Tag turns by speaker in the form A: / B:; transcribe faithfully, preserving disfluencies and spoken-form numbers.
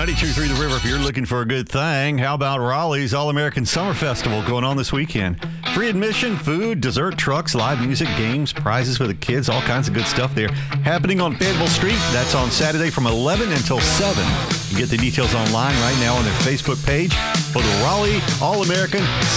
A: ninety-two point three The River, if you're looking for a good thing, how about Raleigh's All-American Summer Festival going on this weekend? Free admission, food, dessert trucks, live music, games, prizes for the kids, all kinds of good stuff there. Happening on Fayetteville Street. That's on Saturday from eleven until seven. You get the details online right now on their Facebook page for the Raleigh All-American